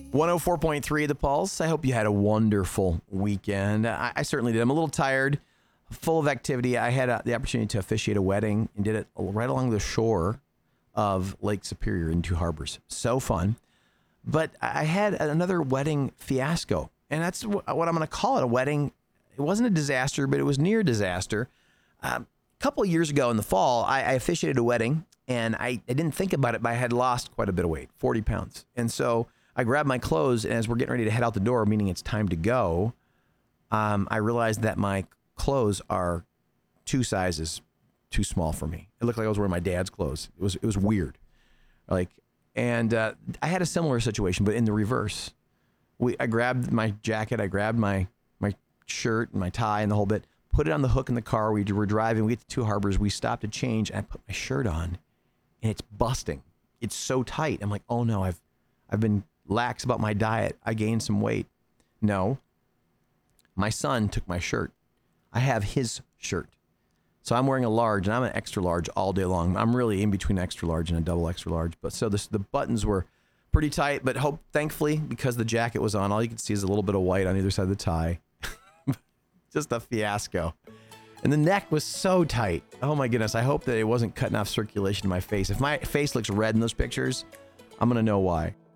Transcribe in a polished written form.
104.3 The Pulse. I hope you had a wonderful weekend. I certainly did. I'm a little tired, full of activity. I had the opportunity to officiate a wedding and did it right along the shore of Lake Superior in Two Harbors. So fun. But I had another wedding fiasco, and that's what I'm going to call it, a wedding. It wasn't a disaster, but it was near disaster. A couple of years ago in the fall, I officiated a wedding, and I didn't think about it, but I had lost quite a bit of weight, 40 pounds. And so I grabbed my clothes, and as we're getting ready to head out the door, meaning it's time to go, I realized that my clothes are 2 sizes too small for me. It looked like I was wearing my dad's clothes. It was weird. And I had a similar situation, but in the reverse. I grabbed my jacket, I grabbed my shirt and my tie and the whole bit, put it on the hook in the car. We were driving, we get to Two Harbors, we stopped to change, and I put my shirt on, and it's busting. It's so tight. I'm like, oh no, I've been lax about my diet. I gained some weight. No, my son took my shirt. I have his shirt. So I'm wearing a large, and I'm an extra large all day long. I'm really in between extra large and a double extra large. But so the buttons were pretty tight, but thankfully, because the jacket was on, all you could see is a little bit of white on either side of the tie. Just a fiasco. And the neck was so tight. Oh my goodness. I hope that it wasn't cutting off circulation in my face. If my face looks red in those pictures, I'm going to know why.